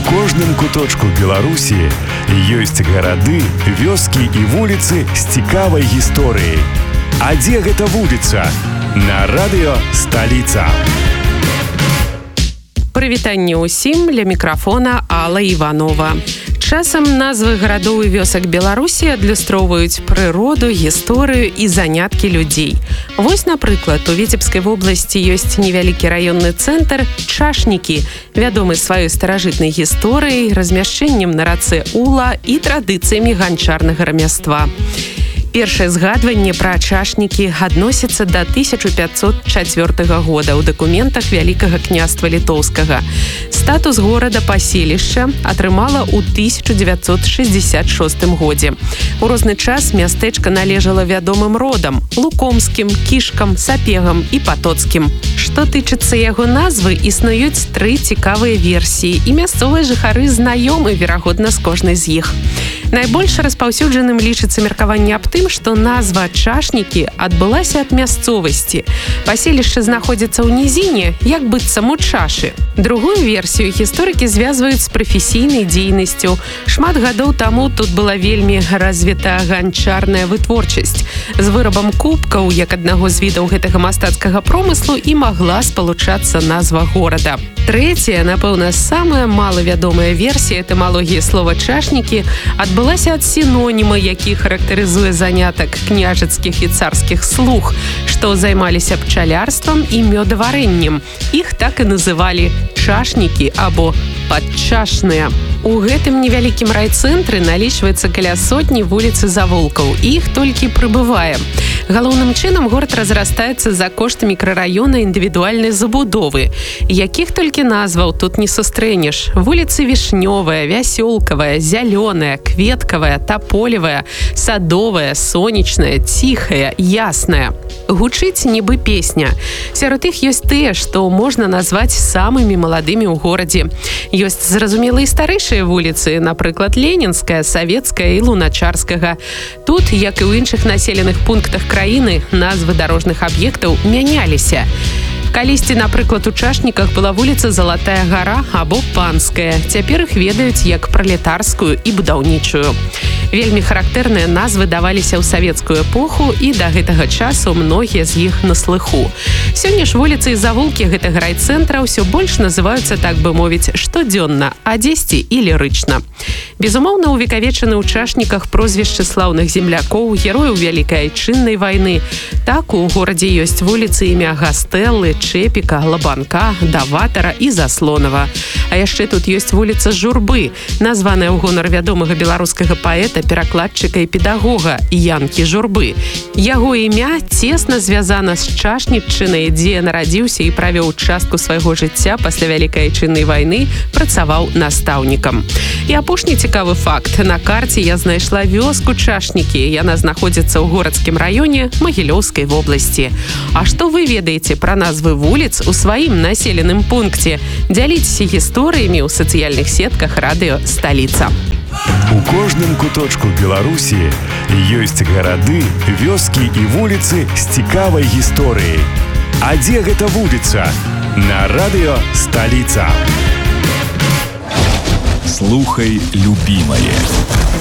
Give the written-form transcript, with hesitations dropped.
кожным куточку Беларусі ёсць гарады, вёскі і вуліцы з цікавай гісторыяй. А дзе гэта вуліца? На радыё «Сталіца». Прывітанне ўсім, ля мікрафона Алла Іванова. Часам назвы гарадоў і вёсак Беларусі адлюстроўваюць прыроду, гісторыю і заняткі людзей. Вось, напрыклад, у Віцебскай вобласці ёсць невялікі раённы цэнтр Чашнікі, вядомы сваёй старажытнай гісторыяй, размяшчэннем на рацэ Ула і традыцыямі ганчарнага рамяства. Першае згадванне пра Чашнікі адносіцца да 1504 года ў дакументах Вялікага княства Літоўскага. Статус горада-паселішча атрымала ў 1966 годзе. У розны час мястэчка належала вядомым родам – Лукомскім, Кішкам, Сапегам і Патоцкім. Што тычыцца яго назвы, існуюць 3 цікавыя версіі, і мясцовыя жыхары знаёмы, верагодна, з кожнай з іх. Найбольш распаўсюджаным лічыцца меркаванне аб тым, што назва Чашнікі адбылася ад мясцовасці. Паселішча знаходзіцца ў нізіне, як быццам у чашы. Другую версію гісторыкі звязваюць з прафесійнай дзейнасцю. Шмат гадоў таму тут была вельмі развіта ганчарная вытворчасць. З вырабам кубкаў, як аднаго з відаў гэтага мастацкага промыслу, і магла спалучацца назва горада. Трэцяя, напэўна, самая малавядомая версія этымалогіі слова «чашнікі» адбылася ад сіноніма, які характарызуе занятак княжацкіх і царскіх слуг, што займаліся пчалярствам і мёдаварэннем. Іх так і называлі «чашнікі» або «падчашныя». У гэтым невялікім райцэнтры налічваецца каля сотні вуліц і завулкаў, і іх толькі прыбывае. Галоўным чынам горад разрастаецца за кошт мікрараёна індывідуальнай забудовы. Якіх толькі назваў тут не сустрэнеш. Вуліцы Вішнёвая, Вясёлкавая, Зялёная, Кветкавая, Таполевая, Садовая, Сонечная, Ціхая, Ясная. Гучыць нібы песня. Сярод іх ёсць тыя, што можна назваць самымі маладымі ў горадзе. Ёсць зразумелыя старэйшыя вуліцы, напрыклад, Ленінская, Савецкая і Луначарскага. Тут, як і ў іншых населеных пунктах краіны, назвы дарожных аб'ектаў мяняліся. Калісьці, напрыклад, у Чашніках была вуліца Залатая гара або Панская. Цяпер іх ведаюць як пралетарскую і будаўнічую. Вельмі характэрныя назвы даваліся ў савецкую эпоху, і да гэтага часу многія з іх на слыху. Сёння ж вуліцы і завулкі гэтага райцэнтра ўсё больш называюцца, так бы мовіць, штодзённа, а дзесьці і лірычна. Безумоўна, увекавечаны ў Чашніках прозвішчы слаўных землякоў, герояў Вялікай Айчыннай вайны. Так, у горадзе ёсць вуліцы імя Гастэллы, Чэпіка, Лабанка, Даватара і Заслонава. А яшчэ тут ёсць вуліца Журбы, названая ў гонар вядомага беларускага паэта, перакладчыка і педагога Янкі Журбы. Яго імя цесна звязана з Чашніччынай, дзе нарадзіўся і правёў частку свайго жыцця пасля Вялікай Айчыннай вайны, працаваў настаўнікам. І апошні цікавы факт. На карце я знайшла вёску Чашнікі. Яна знаходзіцца ў горадскім раёне Магілёўскай вобласці. А што вы ведаеце пра назвы вуліц у сваім населеным пункце? Дзяліцеся гісторыямі ў сацыяльных сетках радыё «Сталіца». У кожным куточку Беларусі ёсць гарады, вёскі і вуліцы з цікавай гісторыяй. А дзе гэта вуліца? На радыё «Сталіца». Слухай любімае.